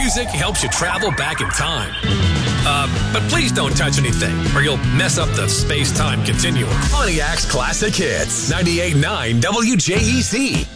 music helps you travel back in time. But please don't touch anything, or you'll mess up the space-time continuum. Pontiac's Classic Hits, 98.9 WJEC.